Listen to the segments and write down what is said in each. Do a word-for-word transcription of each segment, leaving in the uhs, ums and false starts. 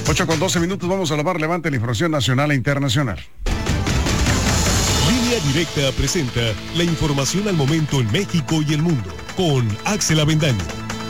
ocho con doce minutos, vamos a la más relevante de la información nacional e internacional. Línea Directa presenta la información al momento en México y el mundo, con Axel Avendaño.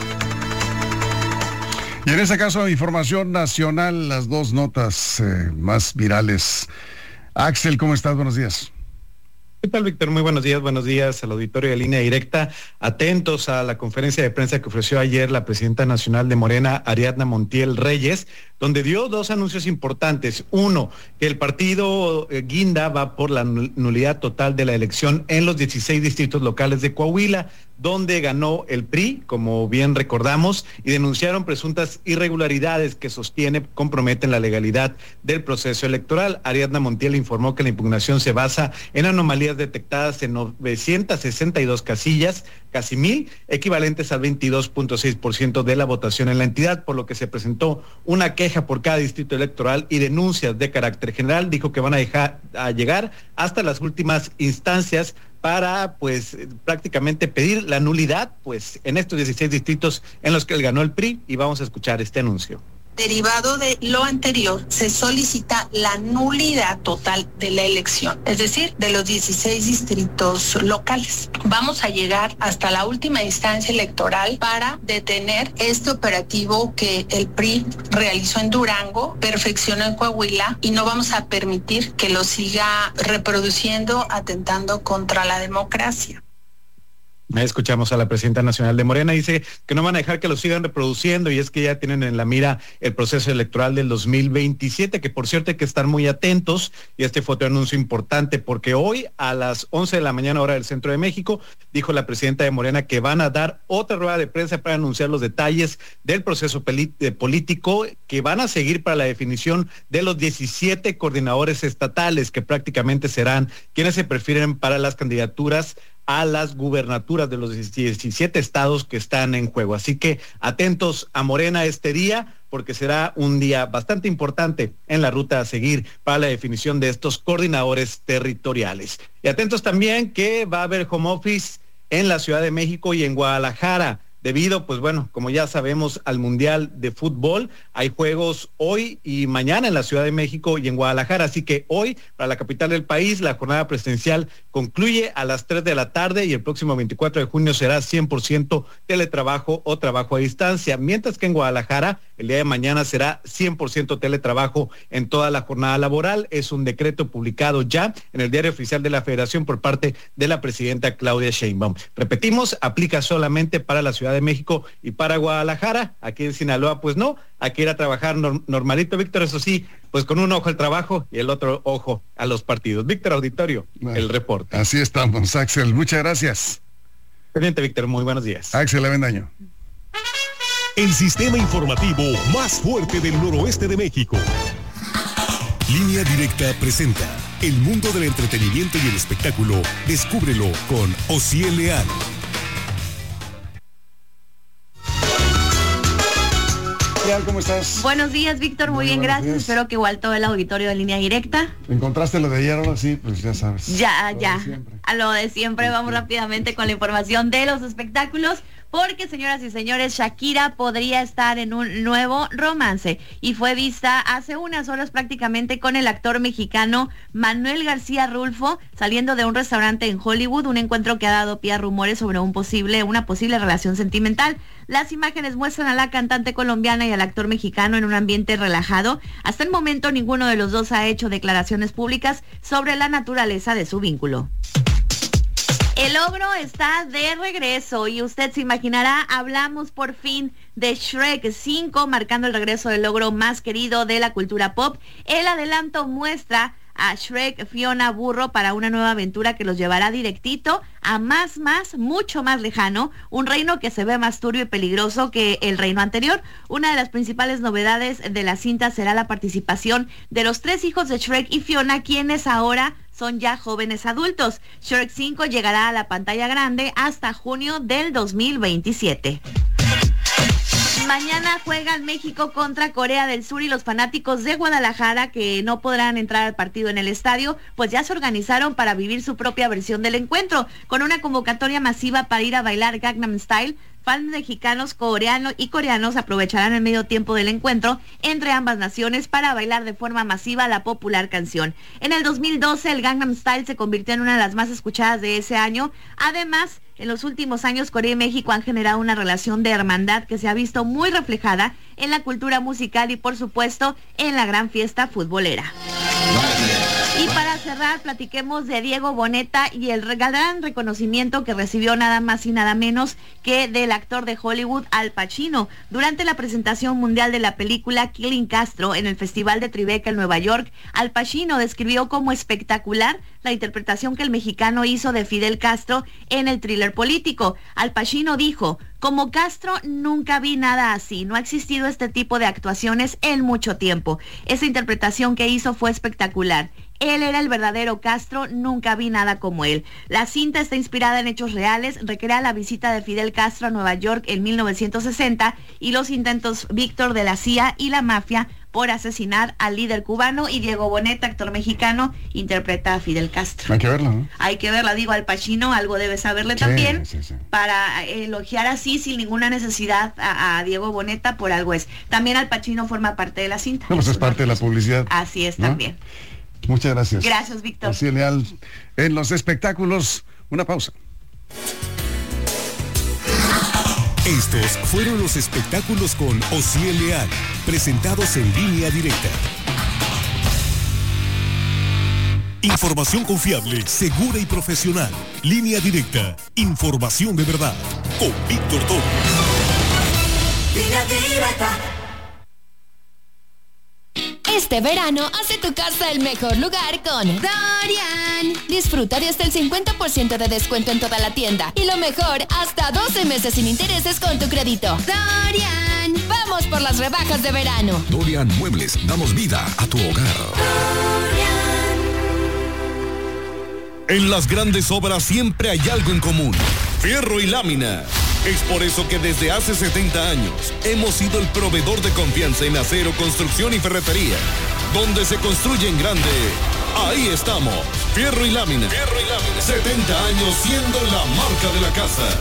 Y en este caso, información nacional, las dos notas eh, más virales. Axel, ¿cómo estás? Buenos días. ¿Qué tal, Víctor? Muy buenos días, buenos días al auditorio de Línea Directa. Atentos a la conferencia de prensa que ofreció ayer la presidenta nacional de Morena, Ariadna Montiel Reyes, donde dio dos anuncios importantes. Uno, que el partido eh, Guinda va por la nulidad total de la elección en los dieciséis distritos locales de Coahuila, donde ganó el P R I, como bien recordamos, y denunciaron presuntas irregularidades que sostiene comprometen la legalidad del proceso electoral. Ariadna Montiel informó que la impugnación se basa en anomalías detectadas en novecientas sesenta y dos casillas, casi mil, equivalentes al veintidós punto seis por ciento de la votación en la entidad, por lo que se presentó una queja por cada distrito electoral y denuncias de carácter general. Dijo que van a dejar a llegar hasta las últimas instancias para, pues, prácticamente pedir la nulidad, pues, en estos dieciséis distritos en los que él ganó el P R I, y vamos a escuchar este anuncio. Derivado de lo anterior, se solicita la nulidad total de la elección, es decir, de los dieciséis distritos locales. Vamos a llegar hasta la última instancia electoral para detener este operativo que el P R I realizó en Durango, perfeccionó en Coahuila, y no vamos a permitir que lo siga reproduciendo, atentando contra la democracia. Escuchamos a la presidenta nacional de Morena, dice que no van a dejar que lo sigan reproduciendo, y es que ya tienen en la mira el proceso electoral del dos mil veintisiete, que por cierto hay que estar muy atentos, y este fue otro anuncio importante, porque hoy a las once de la mañana hora del Centro de México, dijo la presidenta de Morena que van a dar otra rueda de prensa para anunciar los detalles del proceso político que van a seguir para la definición de los diecisiete coordinadores estatales, que prácticamente serán quienes se prefieren para las candidaturas a las gubernaturas de los diecisiete estados que están en juego. Así que atentos a Morena este día, porque será un día bastante importante en la ruta a seguir para la definición de estos coordinadores territoriales. Y atentos también que va a haber home office en la Ciudad de México y en Guadalajara, debido, pues bueno, como ya sabemos, al Mundial de Fútbol. Hay juegos hoy y mañana en la Ciudad de México y en Guadalajara, así que hoy, para la capital del país, la jornada presidencial concluye a las tres de la tarde, y el próximo veinticuatro de junio será cien por ciento teletrabajo o trabajo a distancia, mientras que en Guadalajara el día de mañana será cien por ciento teletrabajo en toda la jornada laboral. Es un decreto publicado ya en el Diario Oficial de la Federación por parte de la presidenta Claudia Sheinbaum. Repetimos, aplica solamente para la Ciudad de México y para Guadalajara. Aquí en Sinaloa, pues no, hay que ir a trabajar norm- normalito, Víctor, eso sí, pues con un ojo al trabajo y el otro ojo a los partidos. Víctor, auditorio, bueno, el reporte. Así estamos, Axel, muchas gracias. Presidente Víctor, muy buenos días. Axel Avendaño. El sistema informativo más fuerte del noroeste de México. Línea Directa presenta el mundo del entretenimiento y el espectáculo. Descúbrelo con Osiel Leal. ¿Cómo estás? Buenos días, Víctor, muy, muy bien, gracias. Días. Espero que igual todo el auditorio de Línea Directa. ¿Encontraste lo de ayer ahora? Sí, pues ya sabes. Ya, ya. A lo de siempre, sí, vamos sí. rápidamente con la información de los espectáculos. Porque, señoras y señores, Shakira podría estar en un nuevo romance y fue vista hace unas horas prácticamente con el actor mexicano Manuel García Rulfo saliendo de un restaurante en Hollywood, un encuentro que ha dado pie a rumores sobre un posible, una posible relación sentimental. Las imágenes muestran a la cantante colombiana y al actor mexicano en un ambiente relajado. Hasta el momento ninguno de los dos ha hecho declaraciones públicas sobre la naturaleza de su vínculo. El ogro está de regreso y usted se imaginará, hablamos por fin de Shrek cinco, marcando el regreso del ogro más querido de la cultura pop. El adelanto muestra a Shrek, Fiona, Burro para una nueva aventura que los llevará directito a más, más, mucho más lejano, un reino que se ve más turbio y peligroso que el reino anterior. Una de las principales novedades de la cinta será la participación de los tres hijos de Shrek y Fiona, quienes ahora son ya jóvenes adultos. Shrek cinco llegará a la pantalla grande hasta junio del dos mil veintisiete. Mañana juegan México contra Corea del Sur y los fanáticos de Guadalajara, que no podrán entrar al partido en el estadio, pues ya se organizaron para vivir su propia versión del encuentro. Con una convocatoria masiva para ir a bailar Gangnam Style, Fans mexicanos, coreanos y coreanos aprovecharán el medio tiempo del encuentro entre ambas naciones para bailar de forma masiva la popular canción. En el dos mil doce, el Gangnam Style se convirtió en una de las más escuchadas de ese año. Además, en los últimos años, Corea y México han generado una relación de hermandad que se ha visto muy reflejada en la cultura musical y, por supuesto, en la gran fiesta futbolera. Y para cerrar, platiquemos de Diego Boneta y el gran reconocimiento que recibió nada más y nada menos que del actor de Hollywood Al Pacino durante la presentación mundial de la película Killing Castro en el Festival de Tribeca en Nueva York. Al Pacino describió como espectacular la interpretación que el mexicano hizo de Fidel Castro en el thriller político. Al Pacino dijo: como Castro nunca vi nada así, no ha existido este tipo de actuaciones en mucho tiempo. Esa interpretación que hizo fue espectacular. Él era el verdadero Castro, nunca vi nada como él. La cinta está inspirada en hechos reales, recrea la visita de Fidel Castro a Nueva York en mil novecientos sesenta y los intentos Víctor de la C I A y la mafia por asesinar al líder cubano, y Diego Boneta, actor mexicano, interpreta a Fidel Castro. Hay que verla, ¿no? Hay que verla, digo, Al Pacino algo debe saberle Sí, también, sí, sí. para elogiar así sin ninguna necesidad a, a Diego Boneta, por algo es. También Al Pacino forma parte de la cinta. No, pues es parte de la publicidad. Así es, ¿no? también. Muchas gracias. Gracias, Víctor. Así Leal. En los espectáculos, una pausa. Estos fueron los espectáculos con Osiel Leal, presentados en Línea Directa. Información confiable, segura y profesional. Línea Directa, información de verdad. Con Víctor Toro. Línea Directa. Este verano, hace tu casa el mejor lugar con Dorian. Disfruta de hasta el cincuenta por ciento de descuento en toda la tienda. Y lo mejor, hasta doce meses sin intereses con tu crédito. Dorian. Vamos por las rebajas de verano. Dorian Muebles, damos vida a tu hogar. En las grandes obras siempre hay algo en común: fierro y lámina. Es por eso que desde hace setenta años hemos sido el proveedor de confianza en acero, construcción y ferretería. Donde se construye en grande, ahí estamos. Fierro y lámina. Fierro y lámina. setenta años siendo la marca de la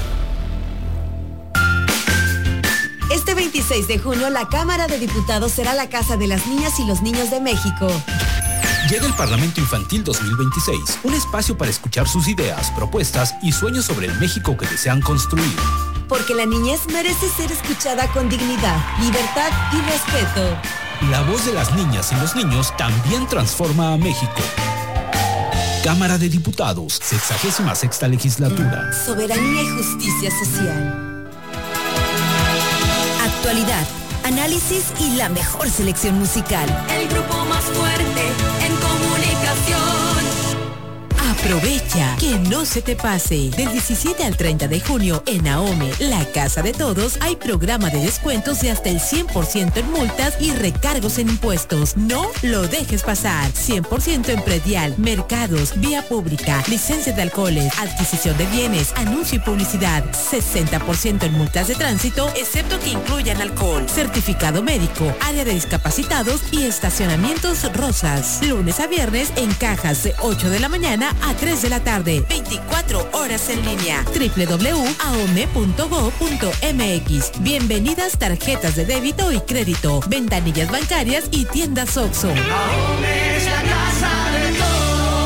casa. Este veintiséis de junio, la Cámara de Diputados será la casa de las niñas y los niños de México. Llega el Parlamento Infantil dos mil veintiséis, un espacio para escuchar sus ideas, propuestas y sueños sobre el México que desean construir. Porque la niñez merece ser escuchada con dignidad, libertad y respeto. La voz de las niñas y los niños también transforma a México. Cámara de Diputados, sexagésima sexta legislatura. Soberanía y justicia social. Actualidad, análisis y la mejor selección musical. El grupo más fuerte en comunicación. Aprovecha, que no se te pase. Del diecisiete al treinta de junio en AOME, la casa de todos, hay programa de descuentos de hasta el cien por ciento en multas y recargos en impuestos. No lo dejes pasar. cien por ciento en predial, mercados, vía pública, licencia de alcoholes, adquisición de bienes, anuncio y publicidad. sesenta por ciento en multas de tránsito, excepto que incluyan alcohol, certificado médico, área de discapacitados y estacionamientos rosas. Lunes a viernes en cajas de ocho de la mañana a tres de la tarde, veinticuatro horas en línea. doble u doble u doble u punto a o m e punto gob punto m x. Bienvenidas tarjetas de débito y crédito, ventanillas bancarias y tiendas Oxxo. AOME es la casa de todos.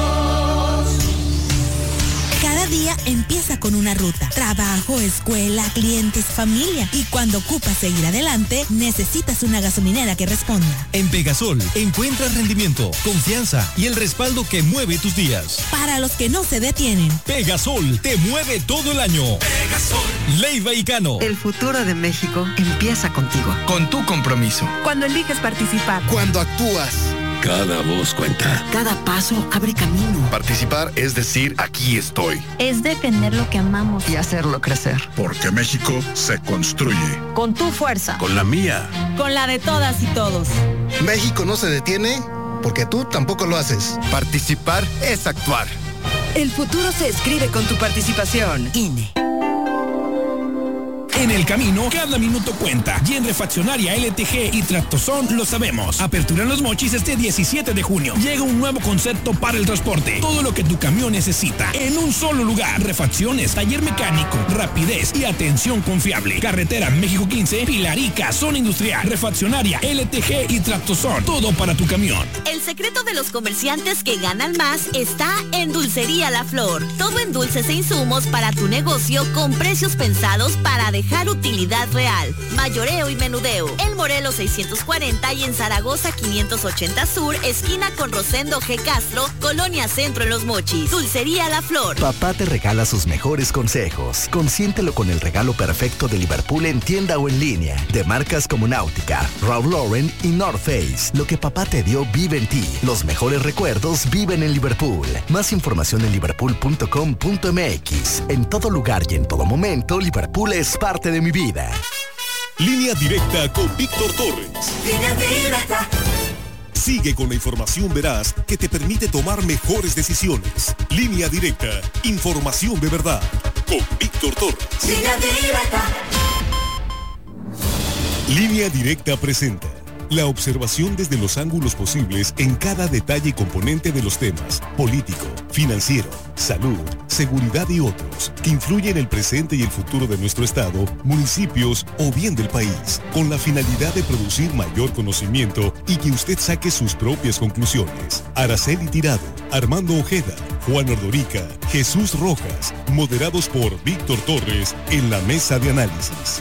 Cada día empieza con una ruta: trabajo, escuela, clientes, familia. Y cuando ocupas seguir adelante, necesitas una gasolinera que responda. En Pegasol encuentras rendimiento, confianza y el respaldo que mueve tus días. Para los que no se detienen, Pegasol te mueve todo el año. Pegasol. Leiva y Cano. El futuro de México empieza contigo. Con tu compromiso. Cuando eliges participar. Cuando actúas. Cada voz cuenta. Cada paso abre camino. Participar es decir, aquí estoy. es defender lo que amamos y hacerlo crecer. Porque México se construye. Con tu fuerza. Con la mía. Con la de todas y todos. México no se detiene porque tú tampoco lo haces. Participar es actuar. El futuro se escribe con tu participación. I N E. En el camino, cada minuto cuenta. Y en Refaccionaria L T G y Tractozón lo sabemos. Apertura en Los Mochis este diecisiete de junio. Llega un nuevo concepto para el transporte. Todo lo que tu camión necesita en un solo lugar. Refacciones, taller mecánico, rapidez y atención confiable. Carretera México quince, Pilarica, zona industrial. Refaccionaria L T G y Tractozón. Todo para tu camión. El secreto de los comerciantes que ganan más está en Dulcería La Flor. Todo en dulces e insumos para tu negocio con precios pensados para dejar utilidad real. Mayoreo y menudeo. El Morelos seiscientos cuarenta y en Zaragoza quinientos ochenta Sur, esquina con Rosendo G. Castro, Colonia Centro en Los Mochis. Dulcería La Flor. Papá te regala sus mejores consejos. Consiéntelo con el regalo perfecto de Liverpool en tienda o en línea. De marcas como Náutica, Ralph Lauren y North Face. Lo que papá te dio vive en ti. Los mejores recuerdos viven en Liverpool. Más información en liverpool punto com punto m x. En todo lugar y en todo momento, Liverpool es parte de mi vida. Línea directa con Víctor Torres. Línea directa. Sigue con la información veraz que te permite tomar mejores decisiones. Línea directa, información de verdad. Con Víctor Torres. Línea directa. Línea directa presenta la observación desde los ángulos posibles en cada detalle y componente de los temas político, financiero, salud, seguridad y otros que influyen en el presente y el futuro de nuestro estado, municipios o bien del país, con la finalidad de producir mayor conocimiento y que usted saque sus propias conclusiones. Araceli Tirado, Armando Ojeda, Juan Ordorica, Jesús Rojas, moderados por Víctor Torres en la mesa de análisis.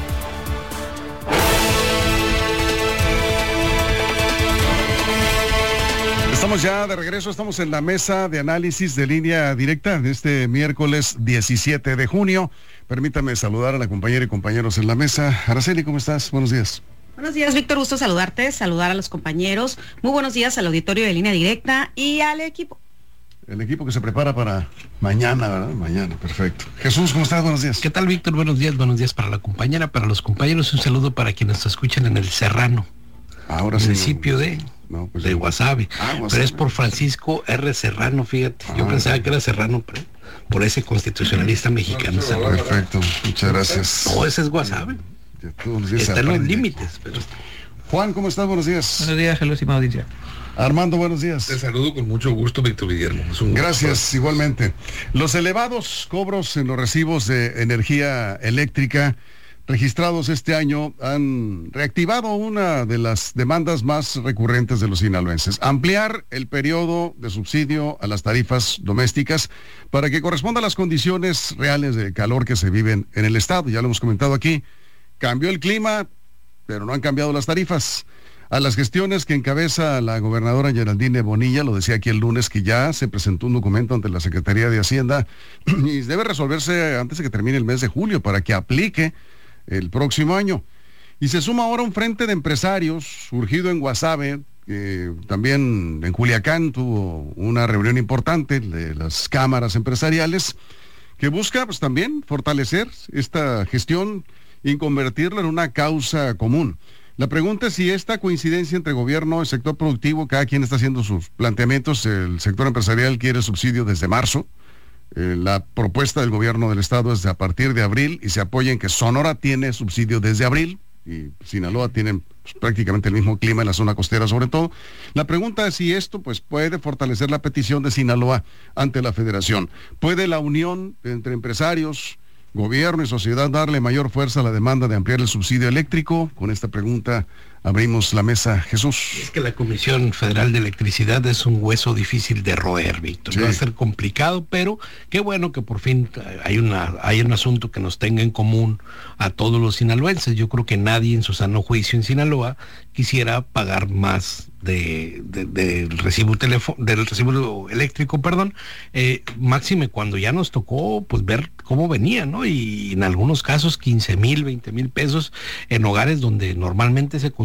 Estamos ya de regreso, estamos en la mesa de análisis de Línea Directa de este miércoles diecisiete de junio. Permítame saludar a la compañera y compañeros en la mesa. Araceli, ¿cómo estás? Buenos días. Buenos días, Víctor, gusto saludarte, saludar a los compañeros. Muy buenos días al auditorio de Línea Directa y al equipo. El equipo que se prepara para mañana, ¿verdad? Mañana, perfecto. Jesús, ¿cómo estás? Buenos días. ¿Qué tal, Víctor? Buenos días, buenos días para la compañera, para los compañeros. Un saludo para quienes nos escuchan en el Serrano. Ahora sí. Municipio de... No, pues de sí. Guasave, Ah, Guasave. pero es por Francisco R. Serrano, fíjate. Ah, Yo pensaba sí. que era Serrano, pero por ese constitucionalista mexicano. Serrano. Perfecto, muchas gracias. No, ese es Guasave. Ya todos los días Está en los aprende. límites, pero... Juan, ¿cómo estás? Buenos días. Buenos días, Jesús, estimada audiencia. Armando, buenos días. Te saludo con mucho gusto, Víctor Guillermo. Es un Gracias, gusto. igualmente. Los elevados cobros en los recibos de energía eléctrica registrados este año han reactivado una de las demandas más recurrentes de los sinaloenses: ampliar el periodo de subsidio a las tarifas domésticas para que corresponda a las condiciones reales de calor que se viven en el estado. Ya lo hemos comentado aquí, cambió el clima, pero no han cambiado las tarifas. A las gestiones que encabeza la gobernadora Geraldine Bonilla, lo decía aquí el lunes, que ya se presentó un documento ante la Secretaría de Hacienda y debe resolverse antes de que termine el mes de julio para que aplique el próximo año. Y se suma ahora un frente de empresarios surgido en Guasave, que también en Culiacán tuvo una reunión importante de las cámaras empresariales, que busca pues también fortalecer esta gestión y convertirla en una causa común. La pregunta es si esta coincidencia entre gobierno y sector productivo, cada quien está haciendo sus planteamientos. El sector empresarial quiere subsidio desde marzo. Eh, la propuesta del gobierno del estado es de a partir de abril y se apoya en que Sonora tiene subsidio desde abril y Sinaloa tienen pues, prácticamente el mismo clima en la zona costera sobre todo. La pregunta es si esto pues puede fortalecer la petición de Sinaloa ante la federación. ¿Puede la unión entre empresarios, gobierno y sociedad darle mayor fuerza a la demanda de ampliar el subsidio eléctrico? Con esta pregunta abrimos la mesa. Jesús. Es que la Comisión Federal de Electricidad es un hueso difícil de roer, Víctor. Sí. Va a ser complicado, pero qué bueno que por fin hay una hay un asunto que nos tenga en común a todos los sinaloenses. Yo creo que nadie en su sano juicio en Sinaloa quisiera pagar más de, de, de del recibo telefo- del recibo eléctrico, perdón, eh, máxime cuando ya nos tocó pues ver cómo venía, ¿no? Y en algunos casos quince mil, veinte mil pesos en hogares donde normalmente se consume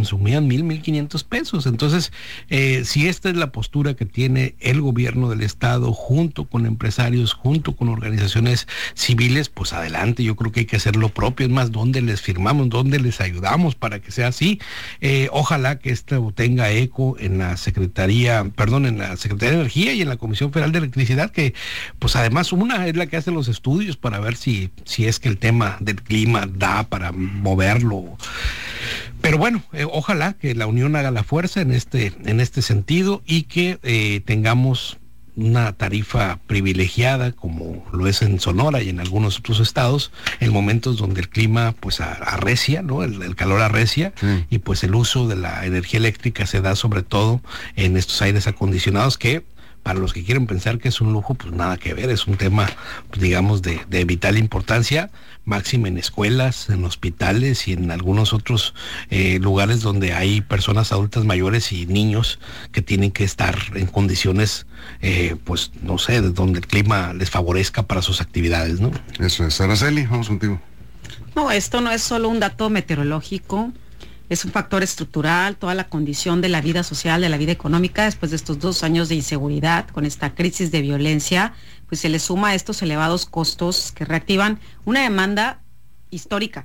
consumían mil, mil quinientos pesos. Entonces, eh, si esta es la postura que tiene el gobierno del estado junto con empresarios, junto con organizaciones civiles, pues adelante, yo creo que hay que hacer lo propio. Es más, ¿dónde les firmamos? ¿Dónde les ayudamos para que sea así? Eh, ojalá que esto tenga eco en la Secretaría, perdón, en la Secretaría de Energía y en la Comisión Federal de Electricidad, que pues además una es la que hace los estudios para ver si, si es que el tema del clima da para moverlo. Pero bueno, eh, ojalá que la unión haga la fuerza en este, en este sentido y que eh, tengamos una tarifa privilegiada como lo es en Sonora y en algunos otros estados, en momentos donde el clima pues arrecia, ¿no? El, el calor arrecia, sí. Y pues el uso de la energía eléctrica se da sobre todo en estos aires acondicionados que, para los que quieren pensar que es un lujo, pues nada que ver, es un tema, pues, digamos, de, de vital importancia, máxima en escuelas, en hospitales y en algunos otros eh, lugares donde hay personas adultas mayores y niños que tienen que estar en condiciones, eh, pues, no sé, donde el clima les favorezca para sus actividades, ¿no? Eso es. Araceli, vamos contigo. No, esto no es solo un dato meteorológico. Es un factor estructural, toda la condición de la vida social, de la vida económica, después de estos dos años de inseguridad, con esta crisis de violencia, pues se le suma a estos elevados costos que reactivan una demanda histórica.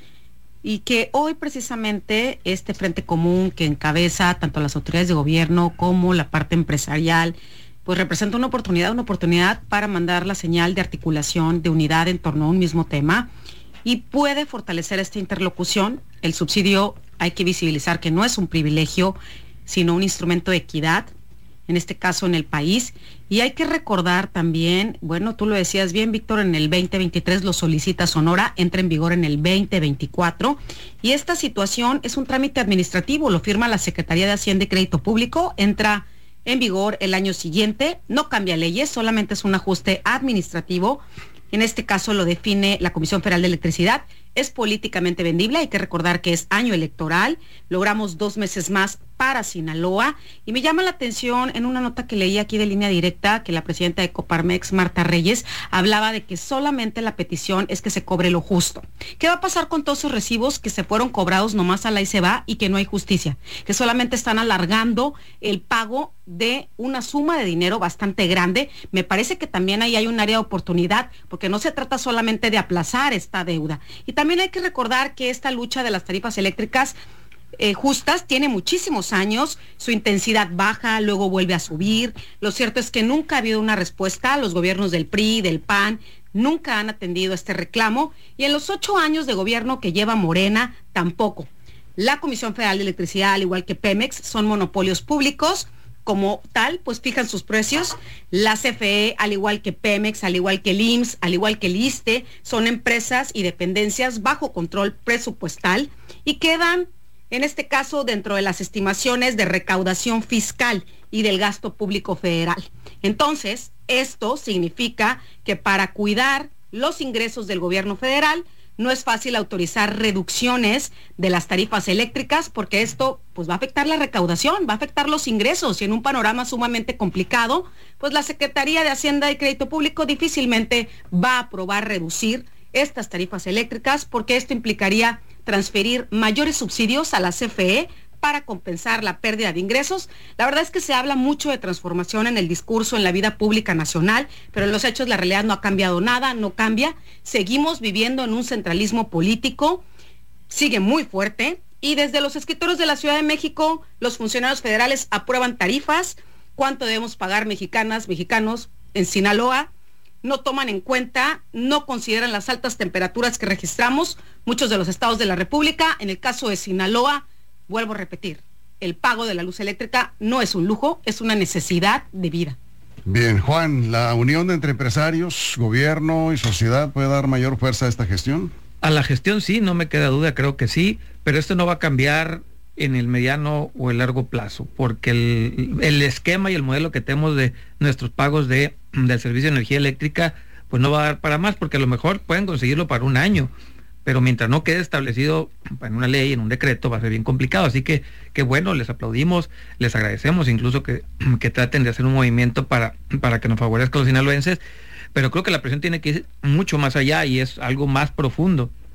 Y que hoy precisamente este frente común que encabeza tanto las autoridades de gobierno como la parte empresarial, pues representa una oportunidad, una oportunidad para mandar la señal de articulación, de unidad en torno a un mismo tema, y puede fortalecer esta interlocución. El subsidio hay que visibilizar que no es un privilegio, sino un instrumento de equidad, en este caso en el país. Y hay que recordar también, bueno, tú lo decías bien, Víctor, en el veinte veintitrés lo solicita Sonora, entra en vigor en el veinte veinticuatro, y esta situación es un trámite administrativo, lo firma la Secretaría de Hacienda y Crédito Público, entra en vigor el año siguiente, no cambia leyes, solamente es un ajuste administrativo. En este caso lo define la Comisión Federal de Electricidad. Es políticamente vendible, hay que recordar que es año electoral, logramos dos meses más para Sinaloa, y me llama la atención en una nota que leí aquí de Línea Directa que la presidenta de Coparmex, Marta Reyes, hablaba de que solamente la petición es que se cobre lo justo. ¿Qué va a pasar con todos esos recibos que se fueron cobrados nomás a la y se va y que no hay justicia? Que solamente están alargando el pago de una suma de dinero bastante grande. Me parece que también ahí hay un área de oportunidad, porque no se trata solamente de aplazar esta deuda. Y también hay que recordar que esta lucha de las tarifas eléctricas eh, justas tiene muchísimos años, su intensidad baja, luego vuelve a subir. Lo cierto es que nunca ha habido una respuesta. Los gobiernos del P R I, del P A N, nunca han atendido este reclamo, y en los ocho años de gobierno que lleva Morena, tampoco. La Comisión Federal de Electricidad, al igual que Pemex, son monopolios públicos. Como tal, pues fijan sus precios. La C F E, al igual que Pemex, al igual que el I M S S, al igual que el ISSSTE, son empresas y dependencias bajo control presupuestal y quedan, en este caso, dentro de las estimaciones de recaudación fiscal y del gasto público federal. Entonces, esto significa que para cuidar los ingresos del gobierno federal, no es fácil autorizar reducciones de las tarifas eléctricas, porque esto pues va a afectar la recaudación, va a afectar los ingresos, y en un panorama sumamente complicado, pues la Secretaría de Hacienda y Crédito Público difícilmente va a aprobar reducir estas tarifas eléctricas, porque esto implicaría transferir mayores subsidios a la C F E para compensar la pérdida de ingresos. La verdad es que se habla mucho de transformación en el discurso, en la vida pública nacional, pero en los hechos la realidad no ha cambiado nada, no cambia. Seguimos viviendo en un centralismo político, sigue muy fuerte, y desde los escritorios de la Ciudad de México, los funcionarios federales aprueban tarifas, cuánto debemos pagar mexicanas, mexicanos en Sinaloa, no toman en cuenta, no consideran las altas temperaturas que registramos muchos de los estados de la República. En el caso de Sinaloa, vuelvo a repetir, el pago de la luz eléctrica no es un lujo, es una necesidad de vida. Bien, Juan, ¿la unión entre empresarios, gobierno y sociedad puede dar mayor fuerza a esta gestión? A la gestión sí, no me queda duda, creo que sí, pero esto no va a cambiar en el mediano o el largo plazo, porque el, el esquema y el modelo que tenemos de nuestros pagos de, del servicio de energía eléctrica, pues no va a dar para más, porque a lo mejor pueden conseguirlo para un año, pero mientras no quede establecido en una ley, en un decreto, va a ser bien complicado. Así que, que bueno, les aplaudimos, les agradecemos incluso que, que traten de hacer un movimiento para, para que nos favorezca a los sinaloenses, pero creo que la presión tiene que ir mucho más allá y es algo más profundo.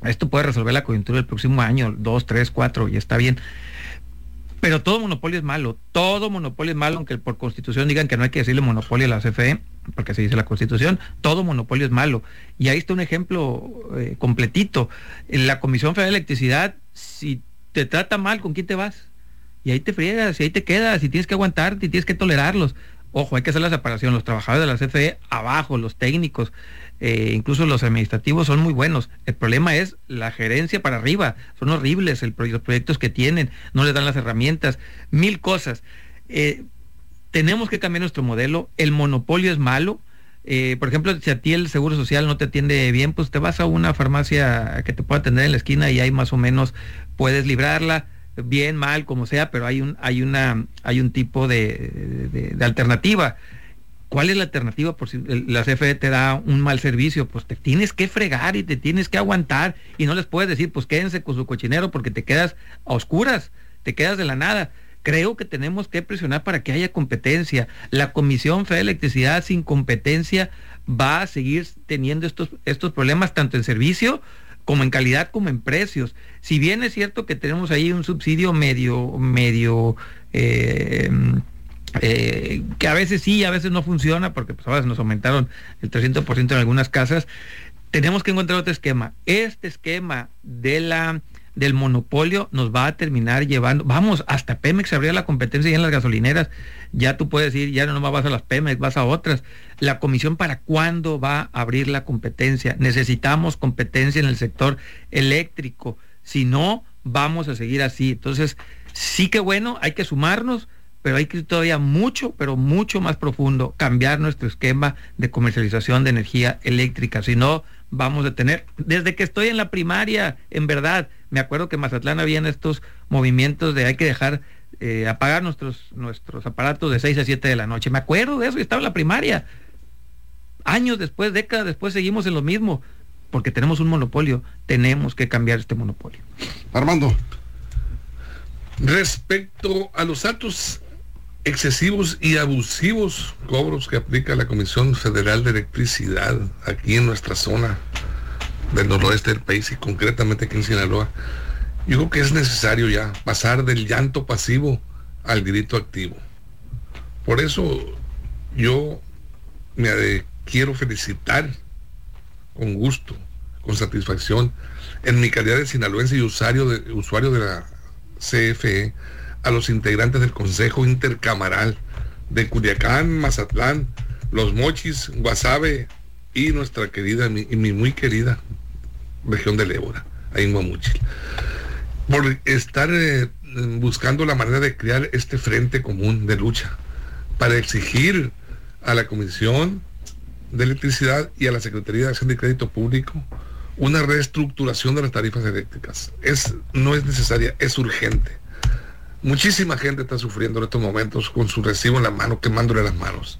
Esto puede resolver la coyuntura del próximo año, dos, tres, cuatro, y está bien. Pero todo monopolio es malo, todo monopolio es malo, aunque por constitución digan que no hay que decirle monopolio a la C F E, porque así dice la constitución, todo monopolio es malo. Y ahí está un ejemplo eh, completito. En la Comisión Federal de Electricidad, si te trata mal, ¿con quién te vas? Y ahí te friegas, y ahí te quedas, y tienes que aguantarte, y tienes que tolerarlos. Ojo, hay que hacer la separación, los trabajadores de la C F E abajo, los técnicos, eh, incluso los administrativos son muy buenos. El problema es la gerencia para arriba, son horribles el, los proyectos que tienen, no les dan las herramientas, mil cosas. Eh, tenemos que cambiar nuestro modelo, el monopolio es malo. Eh, por ejemplo, si a ti el Seguro Social no te atiende bien, pues te vas a una farmacia que te pueda atender en la esquina y ahí más o menos puedes librarla, bien, mal, como sea, pero hay un, hay una, hay un tipo de, de, de alternativa. ¿Cuál es la alternativa? Por si la C F E te da un mal servicio, pues te tienes que fregar y te tienes que aguantar, y no les puedes decir, pues quédense con su cochinero, porque te quedas a oscuras, te quedas de la nada. Creo que tenemos que presionar para que haya competencia. La Comisión Federal de Electricidad sin competencia va a seguir teniendo estos, estos problemas, tanto en servicio como en calidad, como en precios. Si bien es cierto que tenemos ahí un subsidio medio, medio, eh, eh, que a veces sí, a veces no funciona, porque pues ahora nos aumentaron el trescientos por ciento en algunas casas, tenemos que encontrar otro esquema. Este esquema de la del monopolio nos va a terminar llevando, vamos, hasta Pemex abrió la competencia ya en las gasolineras, ya tú puedes ir, ya no nomás vas a las Pemex, vas a otras. La comisión, ¿para cuándo va a abrir la competencia? Necesitamos competencia en el sector eléctrico, si no, vamos a seguir así. Entonces, sí que bueno, hay que sumarnos, pero hay que ir todavía mucho, pero mucho más profundo, cambiar nuestro esquema de comercialización de energía eléctrica, si no, vamos a tener, desde que estoy en la primaria, en verdad, me acuerdo que en Mazatlán habían estos movimientos de hay que dejar eh, apagar nuestros, nuestros aparatos de seis a siete de la noche, me acuerdo de eso, y estaba en la primaria. Años después, décadas después, seguimos en lo mismo, porque tenemos un monopolio, tenemos que cambiar este monopolio. Armando. Respecto a los altos, excesivos y abusivos cobros que aplica la Comisión Federal de Electricidad aquí en nuestra zona del noroeste del país y concretamente aquí en Sinaloa, yo creo que es necesario ya pasar del llanto pasivo al grito activo. Por eso yo me eh, quiero felicitar con gusto, con satisfacción, en mi calidad de sinaloense y usuario de, usuario de la C F E, a los integrantes del Consejo Intercamaral de Culiacán, Mazatlán, Los Mochis, Guasave y nuestra querida y mi muy querida región del Ébora, ahí en Guamúchil, por estar eh, buscando la manera de crear este frente común de lucha para exigir a la Comisión de Electricidad y a la Secretaría de Acción de Crédito Público una reestructuración de las tarifas eléctricas. Es, no es necesaria, es urgente. Muchísima gente está sufriendo en estos momentos con su recibo en la mano, quemándole las manos.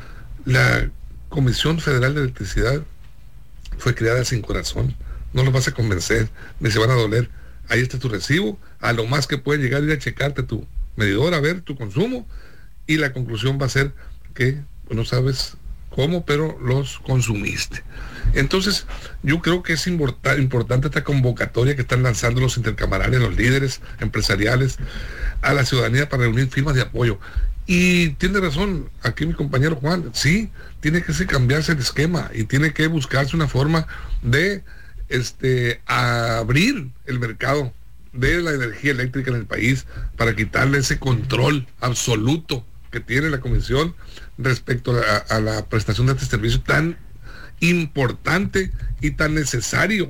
La Comisión Federal de Electricidad fue creada sin corazón. No los vas a convencer, ni se van a doler. Ahí está tu recibo. A lo más que puede llegar ir a checarte tu medidor, a ver tu consumo, y la conclusión va a ser que pues, no sabes cómo, pero los consumiste. Entonces, yo creo que es importa, importante esta convocatoria que están lanzando los intercamarales, los líderes empresariales, a la ciudadanía para reunir firmas de apoyo. Y tiene razón aquí mi compañero Juan, sí, tiene que cambiarse el esquema y tiene que buscarse una forma de este, abrir el mercado de la energía eléctrica en el país para quitarle ese control absoluto que tiene la Comisión respecto a, a la prestación de este servicio tan importante y tan necesario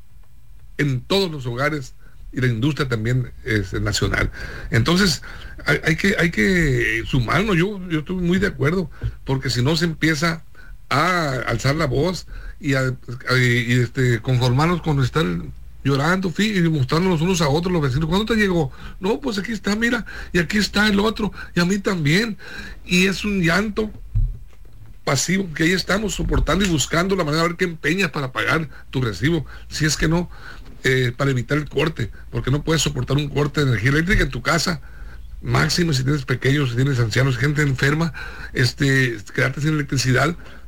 en todos los hogares, y la industria también es nacional. Entonces hay, hay que hay que sumarnos. Yo, yo estoy muy de acuerdo, porque si no se empieza a alzar la voz y a, a y este conformarnos con estar llorando y mostrándonos unos a otros los vecinos. ¿Cuándo te llegó? No, pues aquí está, mira, y aquí está el otro, y a mí también. Y es un llanto pasivo que ahí estamos soportando y buscando la manera de ver qué empeñas para pagar tu recibo, si es que no, eh, para evitar el corte, porque no puedes soportar un corte de energía eléctrica en tu casa, máximo si tienes pequeños, si tienes ancianos, gente enferma, este, quedarte sin electricidad,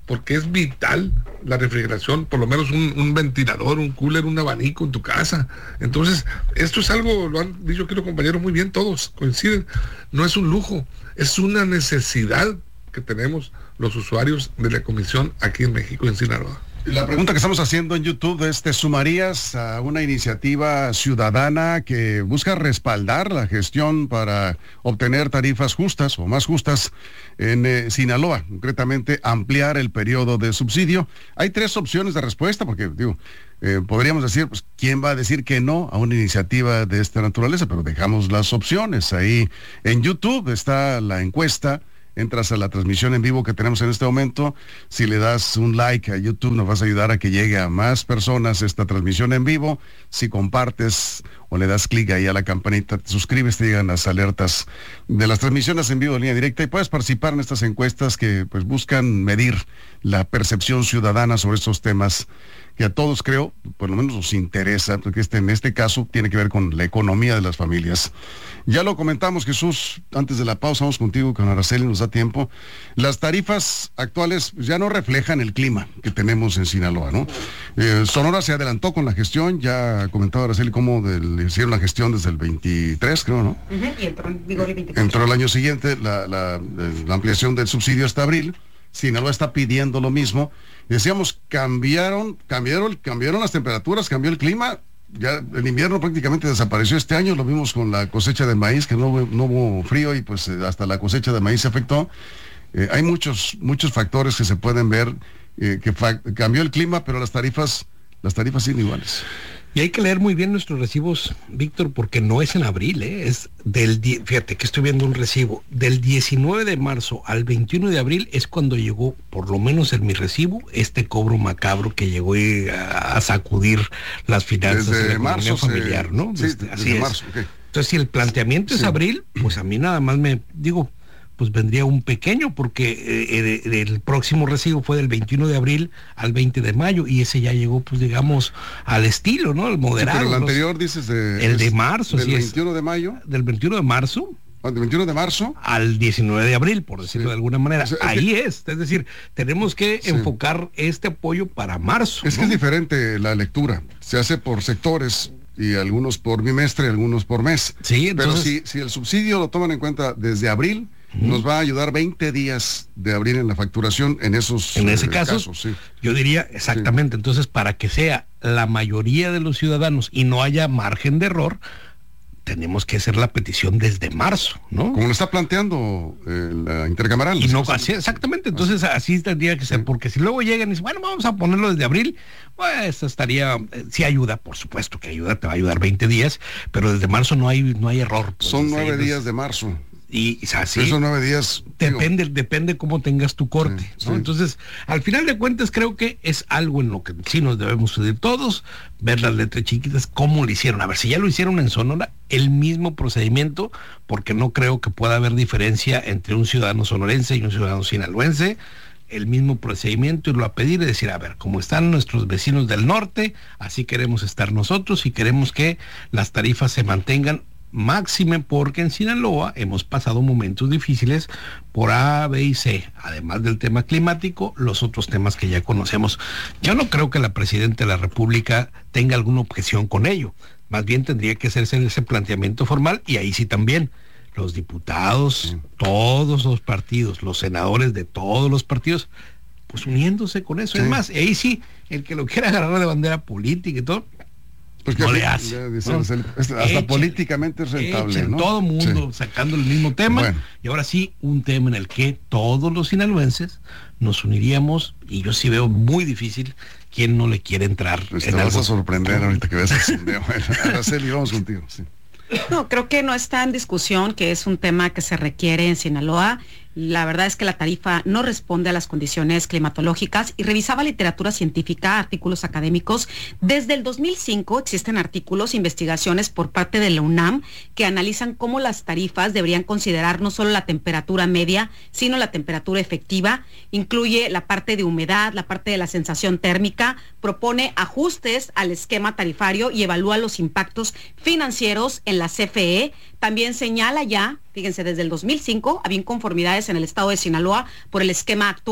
porque es vital la refrigeración, por lo menos un, un ventilador, un cooler, un abanico en tu casa. Entonces, esto es algo, lo han dicho aquí los compañeros muy bien, todos coinciden, no es un lujo, es una necesidad que tenemos los usuarios de la Comisión aquí en México, en Sinaloa. La pregunta que estamos haciendo en YouTube es, ¿te sumarías a una iniciativa ciudadana que busca respaldar la gestión para obtener tarifas justas o más justas en eh, Sinaloa? Concretamente, ampliar el periodo de subsidio. Hay tres opciones de respuesta, porque digo, eh, podríamos decir, pues, ¿quién va a decir que no a una iniciativa de esta naturaleza? Pero dejamos las opciones. Ahí en YouTube está la encuesta. Entras a la transmisión en vivo que tenemos en este momento. Si le das un like a YouTube, nos vas a ayudar a que llegue a más personas esta transmisión en vivo. Si compartes o le das clic ahí a la campanita, te suscribes, te llegan las alertas de las transmisiones en vivo de línea directa y puedes participar en estas encuestas que pues buscan medir la percepción ciudadana sobre estos temas que a todos, creo, por lo menos nos interesa, porque este, en este caso tiene que ver con la economía de las familias. Ya lo comentamos, Jesús, antes de la pausa, vamos contigo, con Araceli, nos da tiempo. Las tarifas actuales ya no reflejan el clima que tenemos en Sinaloa, ¿no? Eh, Sonora se adelantó con la gestión, ya comentaba Araceli cómo de, le hicieron la gestión desde el veintitrés, creo, ¿no? Uh-huh, y entró en vigor el veinticuatro. Entró el año siguiente, la, la, la ampliación del subsidio hasta abril. Sinaloa está pidiendo lo mismo. Decíamos, cambiaron, cambiaron, cambiaron las temperaturas, cambió el clima. Ya el invierno prácticamente desapareció este año, lo vimos con la cosecha de maíz, que no hubo, no hubo frío y pues eh, hasta la cosecha de maíz se afectó. Eh, hay muchos, muchos factores que se pueden ver, eh, que cambió el clima, pero las tarifas, las tarifas siguen iguales. Y hay que leer muy bien nuestros recibos, Víctor, porque no es en abril, ¿eh? Es del, fíjate que estoy viendo un recibo, del diecinueve de marzo al veintiuno de abril es cuando llegó, por lo menos en mi recibo, este cobro macabro que llegó a, a sacudir las finanzas desde de la marzo economía familiar, se, ¿no? Sí, desde, desde así es. marzo, okay. Entonces, si el planteamiento sí. es abril, pues a mí nada más me, digo, pues vendría un pequeño, porque eh, el, el próximo recibo fue del veintiuno de abril al veinte de mayo, y ese ya llegó, pues digamos, al estilo, ¿no? El moderado. Sí, pero el ¿no? anterior dices de... El de marzo, del sí veintiuno es, de mayo. Del veintiuno de marzo. Del veintiuno de marzo. Al diecinueve de abril, por decirlo sí. de alguna manera. O sea, es Ahí que, es. Es decir, tenemos que sí. enfocar este apoyo para marzo. Es ¿no? que es diferente la lectura. Se hace por sectores, y algunos por bimestre, algunos por mes. Sí, entonces... Pero si, si el subsidio lo toman en cuenta desde abril, nos va a ayudar veinte días de abril en la facturación en esos en ese eh, caso casos, sí. Yo diría exactamente, sí. Entonces, para que sea la mayoría de los ciudadanos y no haya margen de error, tenemos que hacer la petición desde marzo, ¿no? Como lo está planteando eh, la intercameral. Y no, así, exactamente, entonces así tendría que ser, sí. Porque si luego llegan y dicen, bueno, vamos a ponerlo desde abril, pues estaría, eh, sí ayuda, por supuesto que ayuda, te va a ayudar veinte días, pero desde marzo no hay, no hay error. Pues, Son nueve entonces, días de marzo. Y, y así, esos nueve días depende digo, depende cómo tengas tu corte, sí, ¿no? Sí. Entonces, al final de cuentas, creo que es algo en lo que sí nos debemos subir todos, ver las letras chiquitas, cómo lo hicieron. A ver, si ya lo hicieron en Sonora, el mismo procedimiento, porque no creo que pueda haber diferencia entre un ciudadano sonorense y un ciudadano sinaloense. El mismo procedimiento, irlo a pedir y decir, a ver, como están nuestros vecinos del norte, así queremos estar nosotros y queremos que las tarifas se mantengan. Máxime porque en Sinaloa hemos pasado momentos difíciles por A, B y C, además del tema climático, los otros temas que ya conocemos. Yo no creo que la Presidenta de la República tenga alguna objeción con ello, más bien tendría que hacerse ese planteamiento formal, y ahí sí también los diputados, sí. todos los partidos, los senadores de todos los partidos, pues uniéndose con eso. Sí. Es más, ahí sí, el que lo quiera agarrar de bandera política y todo, pues no que le hace. Ya, dice, ¿no? Hasta echen, políticamente es rentable, echen, ¿no? Todo mundo sí. sacando el mismo tema. Bueno. Y ahora sí, un tema en el que todos los sinaloenses nos uniríamos, y yo sí veo muy difícil quién no le quiere entrar. Pues en te vas algo. a sorprender ahorita que ves el sondeo. Araceli, vamos contigo. Sí. No, creo que no está en discusión que es un tema que se requiere en Sinaloa. La verdad es que la tarifa no responde a las condiciones climatológicas, y revisaba literatura científica, artículos académicos. Desde el dos mil cinco existen artículos, investigaciones por parte de la UNAM que analizan cómo las tarifas deberían considerar no solo la temperatura media, sino la temperatura efectiva. Incluye la parte de humedad, la parte de la sensación térmica, propone ajustes al esquema tarifario y evalúa los impactos financieros en la C F E. También señala ya, fíjense, desde el dos mil cinco había inconformidades en el estado de Sinaloa por el esquema actual.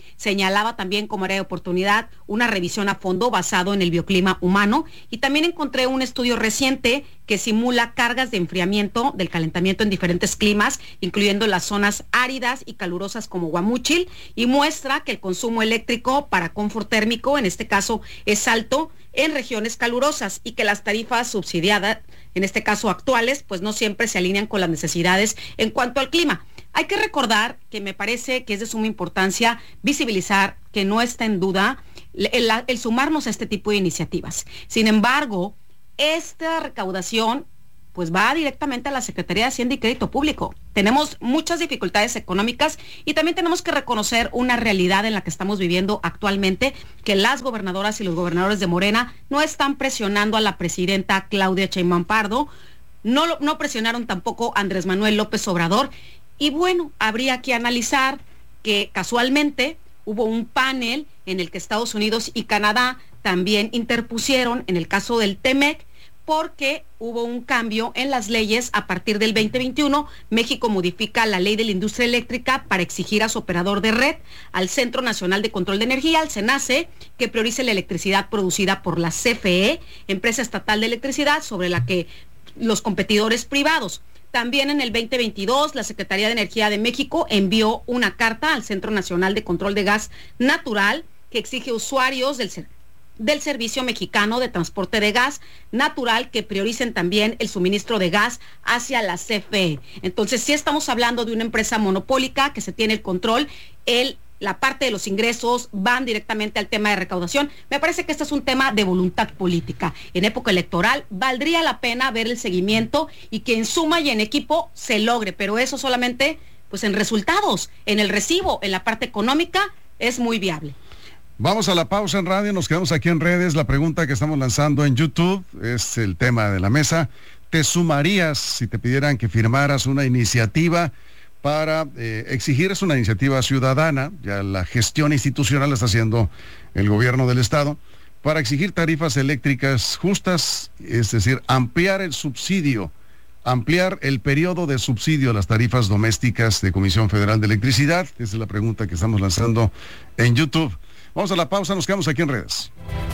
señalaba también como área de oportunidad una revisión a fondo basado en el bioclima humano, y también encontré un estudio reciente que simula cargas de enfriamiento del calentamiento en diferentes climas, incluyendo las zonas áridas y calurosas como Guamúchil, y muestra que el consumo eléctrico para confort térmico, en este caso, es alto en regiones calurosas y que las tarifas subsidiadas, en este caso actuales, pues no siempre se alinean con las necesidades en cuanto al clima. Hay que recordar que me parece que es de suma importancia visibilizar que no está en duda el, el, el sumarnos a este tipo de iniciativas. Sin embargo, esta recaudación pues va directamente a la Secretaría de Hacienda y Crédito Público. Tenemos muchas dificultades económicas y también tenemos que reconocer una realidad en la que estamos viviendo actualmente, que las gobernadoras y los gobernadores de Morena no están presionando a la presidenta Claudia Sheinbaum Pardo, no, no presionaron tampoco a Andrés Manuel López Obrador, y bueno, habría que analizar que casualmente hubo un panel en el que Estados Unidos y Canadá también interpusieron en el caso del Temec, porque hubo un cambio en las leyes. A partir del veinte veintiuno, México modifica la ley de la industria eléctrica para exigir a su operador de red, al Centro Nacional de Control de Energía, al CENACE, que priorice la electricidad producida por la C F E, empresa estatal de electricidad, sobre la que los competidores privados. También en el veinte veintidós, la Secretaría de Energía de México envió una carta al Centro Nacional de Control de Gas Natural que exige usuarios del servicio del Servicio Mexicano de Transporte de Gas Natural que prioricen también el suministro de gas hacia la C F E. Entonces, sí estamos hablando de una empresa monopólica que se tiene el control, el, la parte de los ingresos van directamente al tema de recaudación. Me parece que este es un tema de voluntad política. En época electoral valdría la pena ver el seguimiento y que en suma y en equipo se logre, pero eso solamente pues en resultados, en el recibo, en la parte económica, es muy viable. Vamos a la pausa en radio, nos quedamos aquí en redes. La pregunta que estamos lanzando en YouTube es el tema de la mesa. ¿Te sumarías si te pidieran que firmaras una iniciativa para eh, exigir, es una iniciativa ciudadana, ya la gestión institucional la está haciendo el gobierno del estado, para exigir tarifas eléctricas justas, es decir, ampliar el subsidio, ampliar el periodo de subsidio a las tarifas domésticas de Comisión Federal de Electricidad? Esa es la pregunta que estamos lanzando en YouTube. Vamos a la pausa, nos quedamos aquí en redes.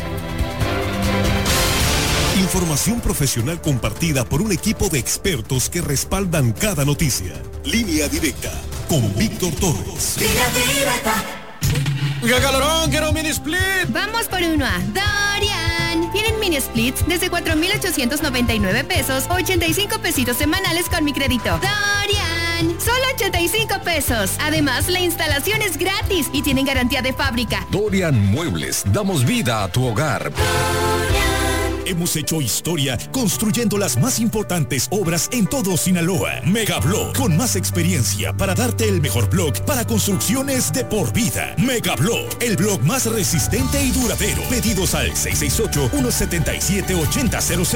Información profesional compartida por un equipo de expertos que respaldan cada noticia. Línea Directa con Víctor Torres. Línea Directa. ¡Qué calorón! ¡Quiero un mini split! Vamos por uno a Dorian. Tienen mini splits desde cuatro mil ochocientos noventa y nueve pesos, ochenta y cinco pesitos semanales con mi crédito. Dorian, solo ochenta y cinco pesos. Además, la instalación es gratis y tienen garantía de fábrica. Dorian Muebles, damos vida a tu hogar. Dorian. Hemos hecho historia construyendo las más importantes obras en todo Sinaloa. Megablock, con más experiencia para darte el mejor block para construcciones de por vida. Megablock, el block más resistente y duradero. Pedidos al seis seis ocho, uno siete siete, ocho cero cero.